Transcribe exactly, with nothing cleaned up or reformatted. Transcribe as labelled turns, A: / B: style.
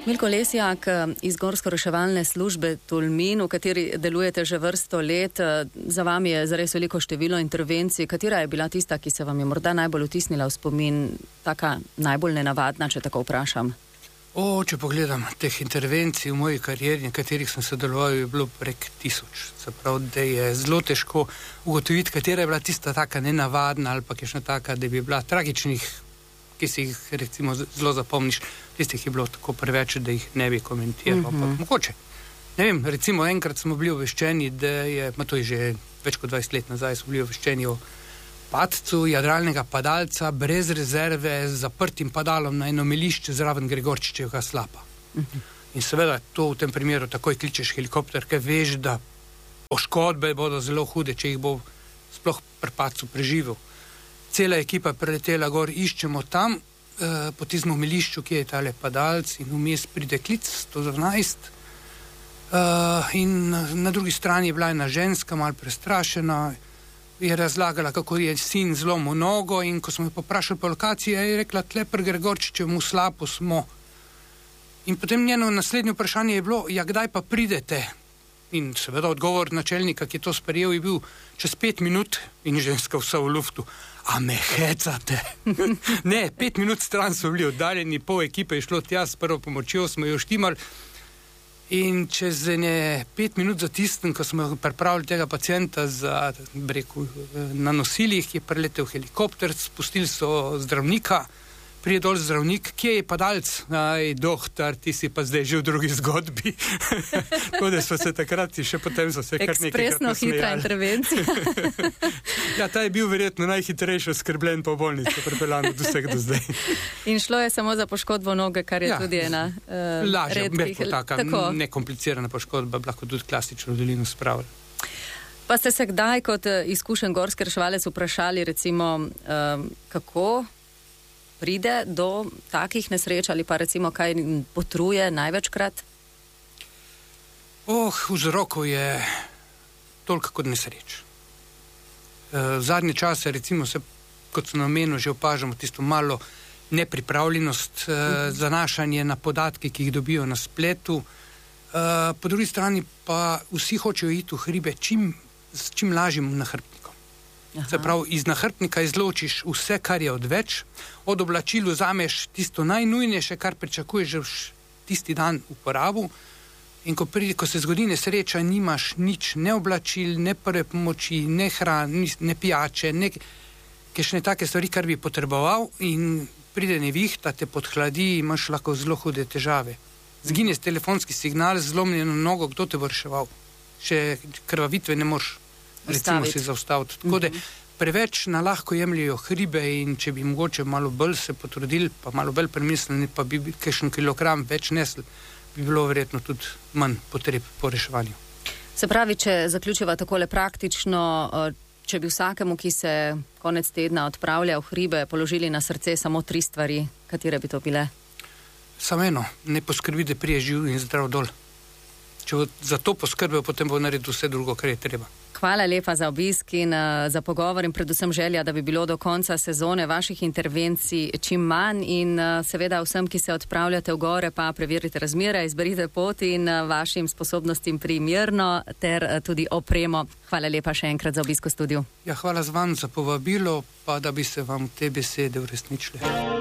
A: Milko Lesjak iz Gorsko-reševalne službe Tolmin, v kateri delujete že vrsto let. Za vami je zares veliko število intervencij. Katera je bila tista, ki se vam je morda najbolj vtisnila v spomin, taka najbolj nenavadna, če tako vprašam?
B: O, če pogledam teh intervencij v moji karieri, na katerih sem sodeloval, je bilo prek tisoč. Se pravi, da je zelo težko ugotoviti, katera je bila tista taka nenavadna ali pa kakšna taka, da bi bila tragičnih, ki si jih recimo zelo zapomniš, tistih je bilo tako preveč, da jih ne bi komentiral. Mm-hmm. Ampak mogoče. Ne vem, recimo enkrat smo bili obveščeni, da je, ma to je že več kot dvajset let nazaj, smo bili obveščeni o padcu jadralnega padalca brez rezerve z zaprtim padalom na eno melišče zraven Gregorčičevega slapa. Mm-hmm. In seveda to v tem primeru takoj kličeš helikopter, ker veš, da poškodbe bodo zelo hude, če jih bo sploh pri padcu preživel. Cela ekipa preletela gor, iščemo tam, eh, po tistem melišču, ki je tale padalc, in vmes pride klic sto dvanajst. Eh, in na drugi strani je bila ena ženska, malo prestrašena, je razlagala, kako je sin zlomil nogo, in ko smo jo poprašali po lokaciji, je rekla, tle pri Gregorčičevem slapu smo. In potem njeno naslednje vprašanje je bilo, ja, kdaj pa pridete? In seveda odgovor načelnika, ki je to sprejel, je bil čez pet minut, in ženska vsa v luftu. A me hecate? Ne, pet minut stran so bili oddaljeni, pol ekipe je šlo tja s prvo pomočjo, smo jo štimali, in čez ne pet minut za tistem, ko smo pripravili tega pacienta za, breku, na nosilih, je preletel helikopter, spustili so zdravnika, prije dol zdravnik, kje je padalc? Aj, doktor, ti si pa zdaj že v drugi zgodbi. Tako da smo se takrat in še potem so se kar nekaj
A: Ekspresno hitra intervencija.
B: Ja, ta je bil verjetno najhitrejši oskrbljen po bolnici, pripeljan od vseh do zdaj.
A: In šlo je samo za poškodbo noge, kar je ja, tudi ena uh,
B: lažja,
A: redkih.
B: Taka nekomplicirana poškodba, lahko tudi klasično dolino spravili.
A: Pa ste se kdaj kot izkušen gorski reševalec vprašali, recimo, um, kako pride do takih nesreč ali pa recimo kaj potruje največkrat?
B: Oh, vzrokov je toliko kot nesreč. V zadnje čase recimo se, kot sem omenil, že opažamo tisto malo nepripravljenost, uh-huh. zanašanje na podatke, ki jih dobijo na spletu. Po drugi strani pa vsi hočejo iti v hribe čim, s čim lažjim nahrbtnikom. Se pravi, iz nahrbtnika izločiš vse, kar je odveč, od oblačil vzameš tisto najnujnejše, kar pričakuješ že tisti dan v uporabu, in ko, pridi, ko se zgodi nesreča, nimaš nič, ne oblačil, ne prve pomoči, ne hrane, ne pijače, ne kakšne take stvari, kar bi potreboval, in pride nevihta, te podhladi, imaš lahko zelo hude težave. Zgine telefonski signal, zlomljeno nogo, kdo te bo reševal? Še krvavitve ne moreš recimo si zaustaviti. Tako da preveč na lahko jemljajo hribe, in če bi mogoče malo bolj se potrudili, pa malo bolj premislili, pa bi kakšen kilogram več nesli, bi bilo verjetno tudi manj potreb po reševanju.
A: Se pravi, če zaključiva takole praktično, če bi vsakemu, ki se konec tedna odpravlja v hribe, položili na srce samo tri stvari, katere bi to bile?
B: Samo eno, ne poskrbi, da prije živ in zdrav dol. Če bo za to poskrbel, potem bo naredil vse drugo, kar je treba.
A: Hvala lepa za obisk in uh, za pogovor in predvsem želja, da bi bilo do konca sezone vaših intervencij čim manj, in uh, seveda vsem, ki se odpravljate v gore, pa preverite razmere, izberite pot in uh, vašim sposobnostim primerno ter uh, tudi opremo. Hvala lepa še enkrat za obisk v studiu.
B: Ja, hvala z vam za povabilo, pa da bi se vam te besede uresničile.